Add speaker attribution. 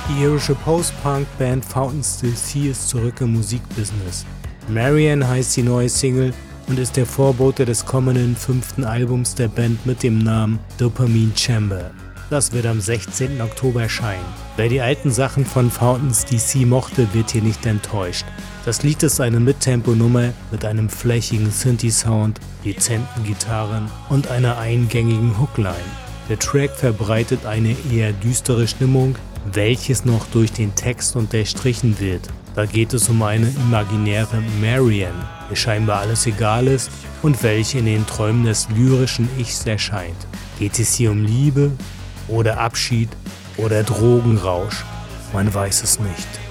Speaker 1: Die irische Post-Punk-Band Fountains DC ist zurück im Musikbusiness. Marianne heißt die neue Single und ist der Vorbote des kommenden 5. Albums der Band mit dem Namen Dopamine Chamber. Das wird am 16. Oktober erscheinen. Wer die alten Sachen von Fountains DC mochte, wird hier nicht enttäuscht. Das Lied ist eine Mittempo-Nummer mit einem flächigen Synthi-Sound, dezenten Gitarren und einer eingängigen Hookline. Der Track verbreitet eine eher düstere Stimmung, welches noch durch den Text unterstrichen wird. Da geht es um eine imaginäre Marianne, der scheinbar alles egal ist und welche in den Träumen des lyrischen Ichs erscheint. Geht es hier um Liebe oder Abschied oder Drogenrausch? Man weiß es nicht.